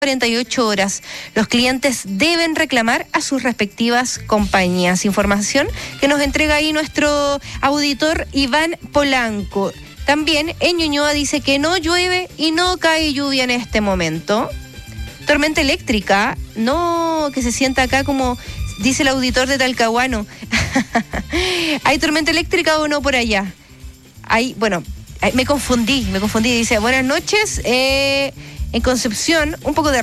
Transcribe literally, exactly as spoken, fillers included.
cuarenta y ocho horas. Los clientes deben reclamar a sus respectivas compañías. Información que nos entrega ahí nuestro auditor Iván Polanco. También en Ñuñoa dice que no llueve y no cae lluvia en este momento. Tormenta eléctrica, no, que se sienta acá como dice el auditor de Talcahuano. ¿Hay tormenta eléctrica o no por allá? Hay, bueno, me confundí, me confundí. Dice, buenas noches, eh, en Concepción, un poco de